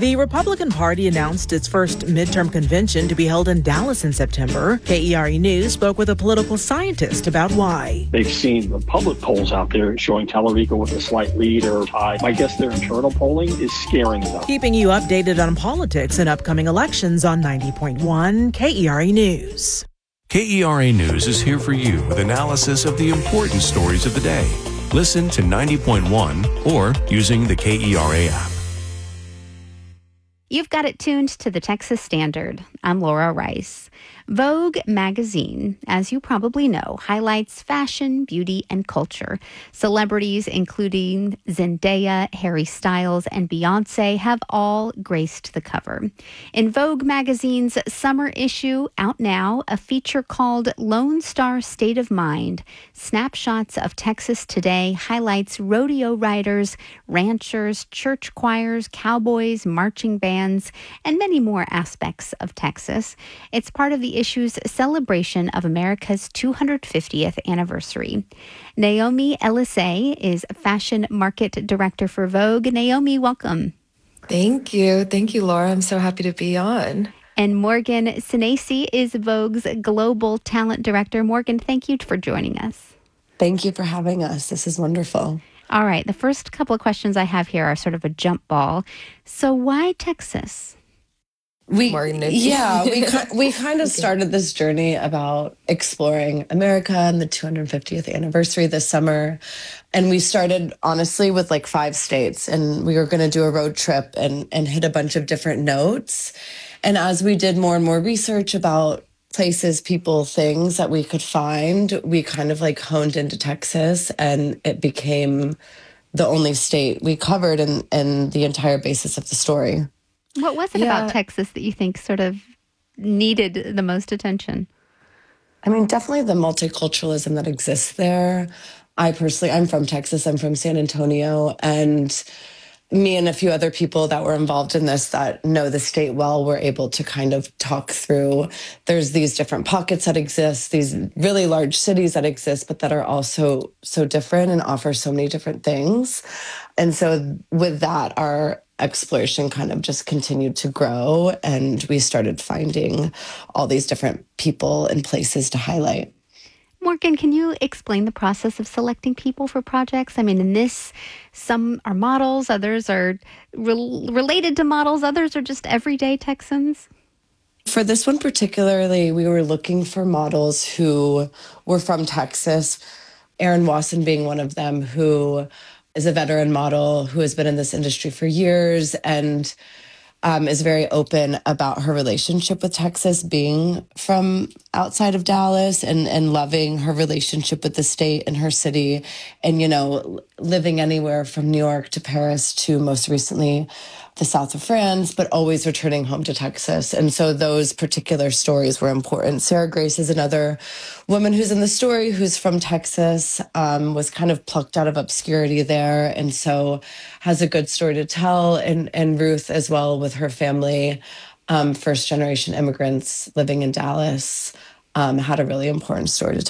The Republican Party announced its first midterm convention to be held in Dallas in September. KERE News spoke with a political scientist about why. They've seen the public polls out there showing Tallarico with a slight lead or tie. I guess their internal polling is scaring them. Keeping you updated on politics and upcoming elections on 90.1 KERE News. KERE News is here for you with analysis of the important stories of the day. Listen to 90.1 or using the KERE app. You've got it tuned to the Texas Standard. I'm Laura Rice. Vogue magazine, as you probably know, highlights fashion, beauty, and culture. Celebrities including Zendaya, Harry Styles, and Beyonce have all graced the cover. In Vogue magazine's summer issue, out now, a feature called Lone Star State of Mind, Snapshots of Texas Today, highlights rodeo riders, ranchers, church choirs, cowboys, marching bands, and many more aspects of Texas. It's part of the issue's celebration of America's 250th anniversary. Naomi Elisee is Fashion Market Director for Vogue. Naomi, welcome. Thank you. Thank you, Laura. I'm so happy to be on. And Morgan Sinesi is Vogue's Global Talent Director. Morgan, thank you for joining us. Thank you for having us. This is wonderful. All right. The first couple of questions I have here are sort of a jump ball. So why Texas? We kind of started this journey about exploring America and the 250th anniversary this summer. And we started, honestly, with like 5 states. And we were going to do a road trip and hit a bunch of different notes. And as we did more and more research about places, people, things that we could find, we kind of like honed into Texas. And it became the only state we covered and the entire basis of the story. What was it about Texas that you think sort of needed the most attention? I mean, definitely the multiculturalism that exists there. I'm from Texas. I'm from San Antonio. And me and a few other people that were involved in this that know the state well were able to kind of talk through. There's these different pockets that exist, these really large cities that exist, but that are also so different and offer so many different things. And so with that, our exploration kind of just continued to grow, and we started finding all these different people and places to highlight. Morgan, can you explain the process of selecting people for projects? I mean, in this, some are models, others are related to models, others are just everyday Texans. For this one particularly, we were looking for models who were from Texas, Erin Wasson being one of them, who is a veteran model who has been in this industry for years and is very open about her relationship with Texas, being from outside of Dallas and loving her relationship with the state and her city, and, you know, living anywhere from New York to Paris to most recently the south of France, but always returning home to Texas. And so those particular stories were important. Sarah Grace is another woman who's in the story who's from Texas, was kind of plucked out of obscurity there, and so has a good story to tell. And Ruth as well, with her family, first-generation immigrants living in Dallas, had a really important story to tell.